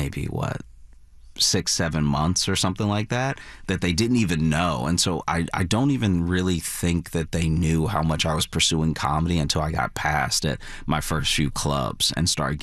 maybe what, 6, 7 months or something like that, that they didn't even know. And so I don't even really think that they knew how much I was pursuing comedy until I got past at my first few clubs and started